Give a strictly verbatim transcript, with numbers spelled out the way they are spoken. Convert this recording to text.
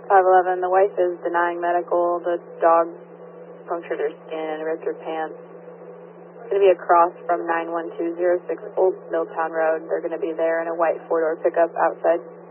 five eleven, the wife is denying medical. The dog punctured her skin and ripped her pants. It's going to be across from nine one two zero six Old Milltown Road. They're going to be there in a white four-door pickup outside.